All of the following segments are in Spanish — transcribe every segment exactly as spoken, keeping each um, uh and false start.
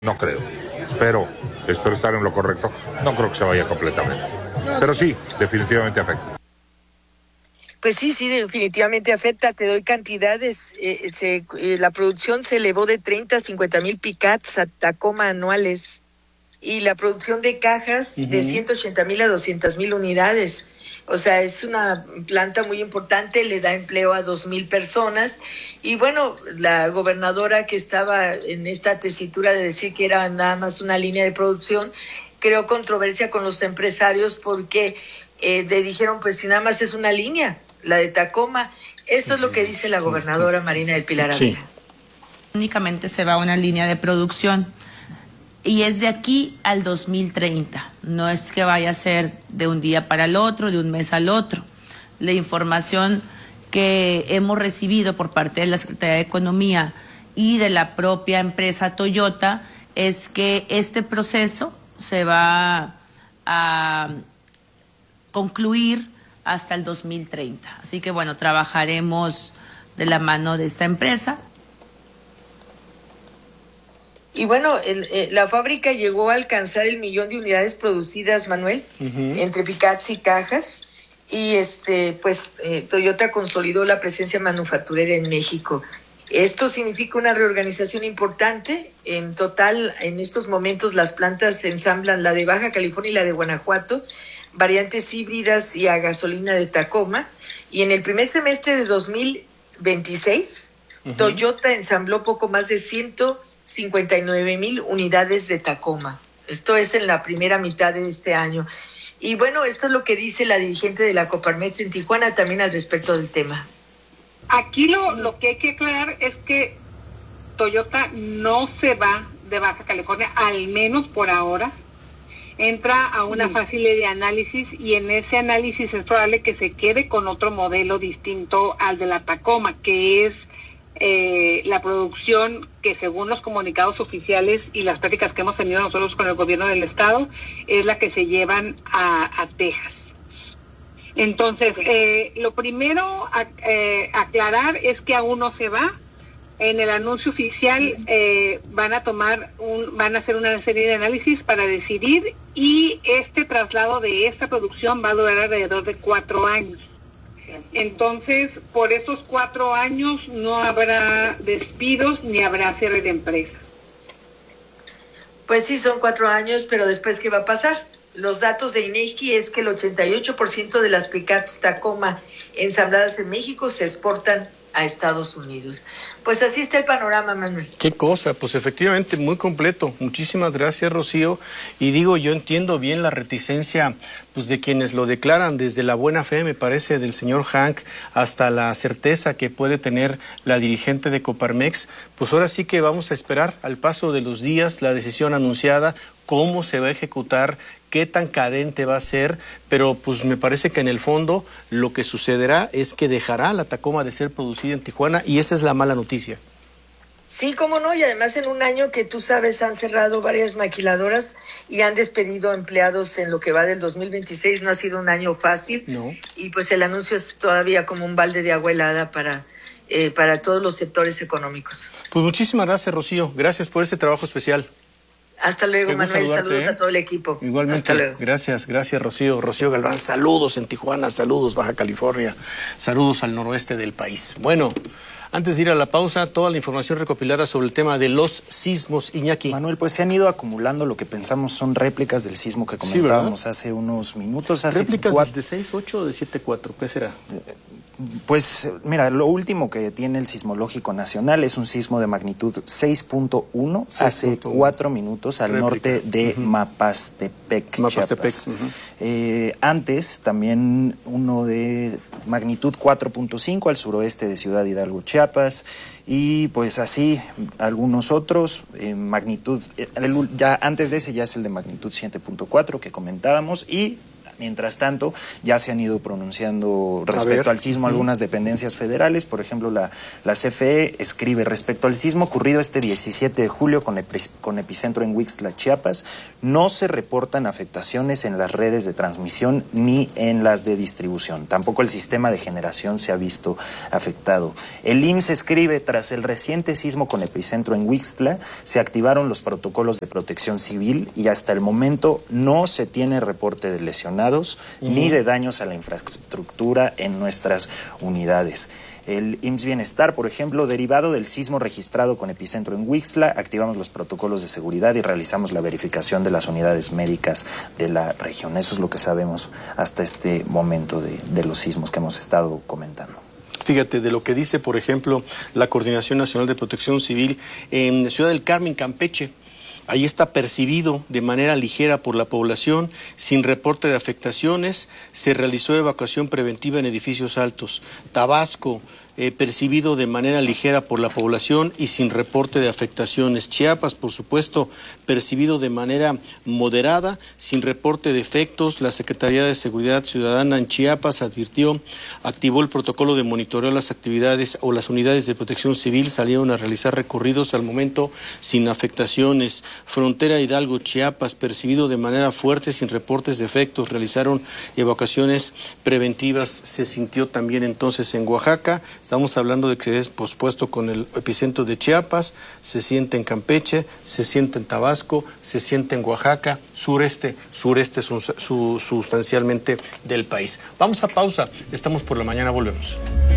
No creo. Espero, espero estar en lo correcto. No creo que se vaya completamente. Pero sí, definitivamente afecta. Pues sí, sí, definitivamente afecta. Te doy cantidades. Eh, se, eh, la producción se elevó de treinta a cincuenta mil picats a Tacoma anuales. Y la producción de cajas uh-huh. de ciento ochenta mil a doscientas mil unidades. O sea, es una planta muy importante, le da empleo a dos mil personas. Y bueno, la gobernadora que estaba en esta tesitura de decir que era nada más una línea de producción, creó controversia con los empresarios porque eh, le dijeron, pues si nada más es una línea, la de Tacoma. Esto es lo que dice la gobernadora Marina del Pilar Ávila. Sí. Únicamente se va a una línea de producción. Y es de aquí al dos mil treinta, no es que vaya a ser de un día para el otro, de un mes al otro. La información que hemos recibido por parte de la Secretaría de Economía y de la propia empresa Toyota es que este proceso se va a concluir hasta el dos mil treinta. Así que bueno, trabajaremos de la mano de esta empresa. Y bueno, el, eh, la fábrica llegó a alcanzar el millón de unidades producidas, Manuel, uh-huh. entre picats y cajas. Y este, pues eh, Toyota consolidó la presencia manufacturera en México. Esto significa una reorganización importante. En total, en estos momentos las plantas se ensamblan la de Baja California y la de Guanajuato, variantes híbridas y a gasolina de Tacoma. Y en el primer semestre de dos mil veintiséis, uh-huh. Toyota ensambló poco más de ciento cincuenta y nueve mil unidades de Tacoma. Esto es en la primera mitad de este año. Y bueno, esto es lo que dice la dirigente de la Coparmex en Tijuana también al respecto del tema. Aquí lo, lo que hay que aclarar es que Toyota no se va de Baja California, al menos por ahora. Entra a una sí. fase de análisis y en ese análisis es probable que se quede con otro modelo distinto al de la Tacoma, que es Eh, la producción que según los comunicados oficiales y las prácticas que hemos tenido nosotros con el gobierno del estado es la que se llevan a, a Texas. Entonces, eh, lo primero a eh, aclarar es que aún no se va. En el anuncio oficial eh, van a tomar un, van a hacer una serie de análisis para decidir y este traslado de esta producción va a durar alrededor de cuatro años. Entonces, por esos cuatro años no habrá despidos ni habrá cierre de empresa. Pues sí, son cuatro años, pero después, ¿qué va a pasar? Los datos de INEGI es que el ochenta y ocho por ciento de las pickups Tacoma ensambladas en México se exportan a Estados Unidos. Pues así está el panorama, Manuel. Qué cosa, pues efectivamente muy completo. Muchísimas gracias, Rocío. Y digo, yo entiendo bien la reticencia pues de quienes lo declaran, desde la buena fe, me parece, del señor Hank, hasta la certeza que puede tener la dirigente de Coparmex. Pues ahora sí que vamos a esperar al paso de los días la decisión anunciada, cómo se va a ejecutar, qué tan cadente va a ser, pero pues me parece que en el fondo lo que sucederá es que dejará la Tacoma de ser producida en Tijuana y esa es la mala noticia. Sí, cómo no, y además en un año que tú sabes han cerrado varias maquiladoras y han despedido empleados en lo que va del dos mil veintiséis, no ha sido un año fácil. No. Y pues el anuncio es todavía como un balde de agua helada para, eh, para todos los sectores económicos. Pues muchísimas gracias, Rocío, gracias por ese trabajo especial. Hasta luego, Manuel, saludos ¿eh? a todo el equipo. Igualmente, hasta luego. Gracias, gracias Rocío. Rocío Galván, saludos en Tijuana, saludos Baja California, saludos al noroeste del país. Bueno, antes de ir a la pausa, toda la información recopilada sobre el tema de los sismos, Iñaki. Manuel, pues se han ido acumulando, lo que pensamos son réplicas del sismo que comentábamos sí, hace unos minutos. Hace ¿Réplicas cuatro... de seis ocho o de siete cuatro? ¿Qué será? Pues mira, lo último que tiene el Sismológico Nacional es un sismo de magnitud seis punto uno hace cuatro minutos al Réplica. norte de uh-huh. Mapastepec, Mapastepec. Chiapas. Uh-huh. Eh, antes también uno de magnitud cuatro punto cinco al suroeste de Ciudad Hidalgo, Chiapas, y pues así algunos otros, eh, magnitud, eh, ya antes de ese ya es el de magnitud siete punto cuatro que comentábamos, y Mientras tanto, ya se han ido pronunciando respecto al sismo algunas dependencias federales. Por ejemplo, la, la C F E escribe: respecto al sismo ocurrido este diecisiete de julio con, epi, con epicentro en Huixtla, Chiapas, no se reportan afectaciones en las redes de transmisión ni en las de distribución. Tampoco el sistema de generación se ha visto afectado. El I M S S escribe: tras el reciente sismo con epicentro en Huixtla, se activaron los protocolos de protección civil y hasta el momento no se tiene reporte de lesionados Uh-huh. ni de daños a la infraestructura en nuestras unidades. El I M S S Bienestar, por ejemplo, derivado del sismo registrado con epicentro en Huixtla, activamos los protocolos de seguridad y realizamos la verificación de las unidades médicas de la región. Eso es lo que sabemos hasta este momento de, de los sismos que hemos estado comentando. Fíjate, de lo que dice, por ejemplo, la Coordinación Nacional de Protección Civil en Ciudad del Carmen, Campeche. Ahí está percibido de manera ligera por la población, sin reporte de afectaciones. Se realizó evacuación preventiva en edificios altos. Tabasco, eh, percibido de manera ligera por la población y sin reporte de afectaciones. Chiapas, por supuesto, percibido de manera moderada, sin reporte de efectos. La Secretaría de Seguridad Ciudadana en Chiapas advirtió, activó el protocolo de monitoreo a las actividades o las unidades de protección civil salieron a realizar recorridos al momento sin afectaciones. Frontera Hidalgo, Chiapas, percibido de manera fuerte, sin reportes de efectos. Realizaron evacuaciones preventivas. Se sintió también entonces en Oaxaca. Estamos hablando de que es pospuesto con el epicentro de Chiapas, se siente en Campeche, se siente en Tabasco, se siente en Oaxaca, sureste, sureste su, su, sustancialmente del país. Vamos a pausa, estamos por la mañana, volvemos.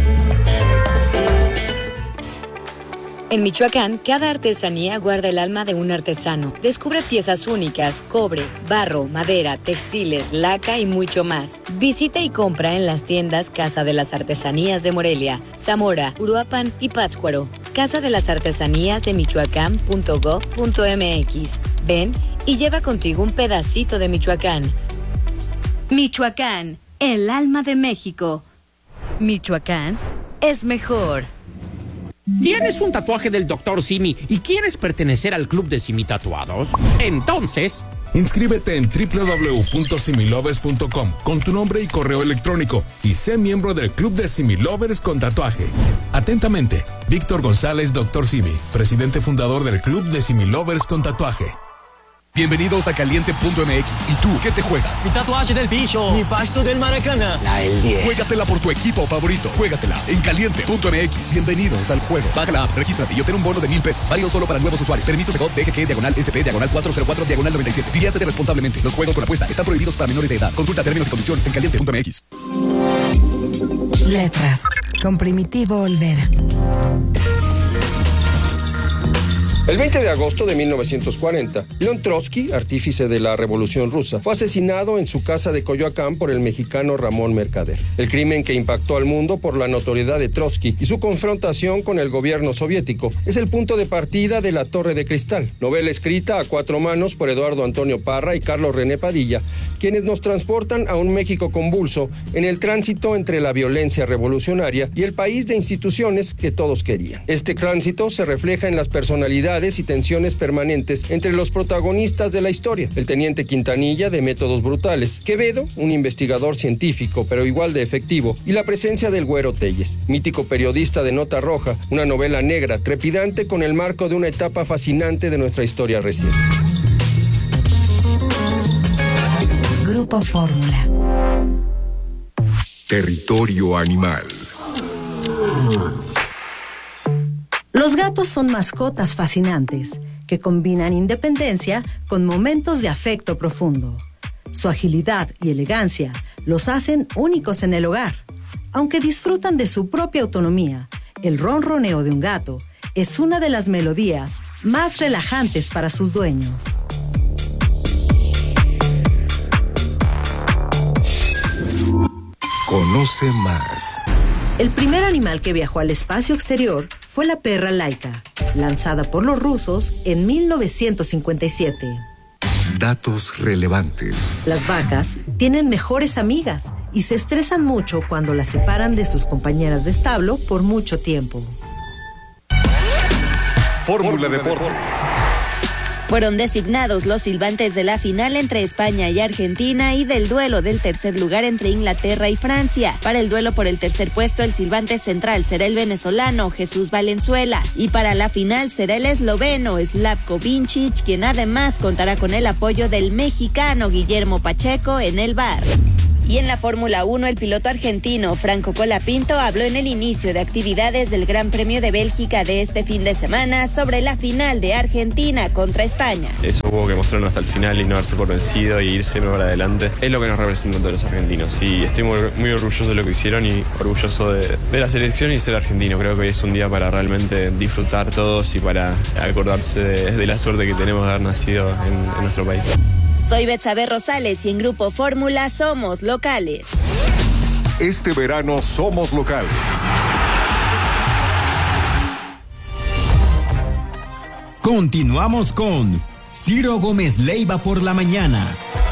En Michoacán, cada artesanía guarda el alma de un artesano. Descubre piezas únicas, cobre, barro, madera, textiles, laca y mucho más. Visita y compra en las tiendas Casa de las Artesanías de Morelia, Zamora, Uruapan y Pátzcuaro. Casa de las Artesanías de Michoacán punto gov punto m x. Ven y lleva contigo un pedacito de Michoacán. Michoacán, el alma de México. Michoacán es mejor. ¿Tienes un tatuaje del doctor Simi y quieres pertenecer al club de Simi Tatuados? Entonces, inscríbete en doble u doble u doble u punto similovers punto com con tu nombre y correo electrónico y sé miembro del club de Similovers con tatuaje. Atentamente, Víctor González, doctor Simi, presidente fundador del club de Similovers con tatuaje. Bienvenidos a Caliente punto m x. ¿Y tú qué te juegas? Mi tatuaje del bicho. Mi pasto del Maracaná. La L diez. Juégatela por tu equipo favorito. Juégatela en Caliente punto m x. Bienvenidos al juego. Baja la app, regístrate y obtén un bono de mil pesos. Válido solo para nuevos usuarios. Permiso Segov D G G diagonal S P diagonal cuatro cero cuatro diagonal noventa y siete. Diviértete responsablemente. Los juegos con apuesta están prohibidos para menores de edad. Consulta términos y condiciones en Caliente punto m x. Letras con Primitivo Olvera. El veinte de agosto de mil novecientos cuarenta, León Trotsky, artífice de la Revolución Rusa, fue asesinado en su casa de Coyoacán por el mexicano Ramón Mercader. El crimen que impactó al mundo por la notoriedad de Trotsky y su confrontación con el gobierno soviético es el punto de partida de La Torre de Cristal, novela escrita a cuatro manos por Eduardo Antonio Parra y Carlos René Padilla, quienes nos transportan a un México convulso en el tránsito entre la violencia revolucionaria y el país de instituciones que todos querían. Este tránsito se refleja en las personalidades y tensiones permanentes entre los protagonistas de la historia. El teniente Quintanilla, de métodos brutales; Quevedo, un investigador científico pero igual de efectivo; y la presencia del Güero Telles, mítico periodista de Nota Roja, una novela negra, trepidante con el marco de una etapa fascinante de nuestra historia reciente. Grupo Fórmula. Territorio Animal. Los gatos son mascotas fascinantes que combinan independencia con momentos de afecto profundo. Su agilidad y elegancia los hacen únicos en el hogar. Aunque disfrutan de su propia autonomía, el ronroneo de un gato es una de las melodías más relajantes para sus dueños. Conoce más. El primer animal que viajó al espacio exterior fue la perra Laika, lanzada por los rusos en mil novecientos cincuenta y siete. Datos relevantes. Las vacas tienen mejores amigas y se estresan mucho cuando las separan de sus compañeras de establo por mucho tiempo. Fórmula Deportes. Fueron designados los silbantes de la final entre España y Argentina y del duelo del tercer lugar entre Inglaterra y Francia. Para el duelo por el tercer puesto, el silbante central será el venezolano Jesús Valenzuela y para la final será el esloveno Slavko Vincic, quien además contará con el apoyo del mexicano Guillermo Pacheco en el V A R. Y en la Fórmula uno, el piloto argentino Franco Colapinto habló en el inicio de actividades del Gran Premio de Bélgica de este fin de semana sobre la final de Argentina contra España. Eso hubo que mostrarlo hasta el final y no darse por vencido y irse para adelante. Es lo que nos representan todos los argentinos y estoy muy, muy orgulloso de lo que hicieron y orgulloso de, de la selección y ser argentino. Creo que hoy es un día para realmente disfrutar todos y para acordarse de, de la suerte que tenemos de haber nacido en, en nuestro país. Soy Betsabe Rosales y en Grupo Fórmula somos locales. Este verano somos locales. Continuamos con Ciro Gómez Leiva por la mañana.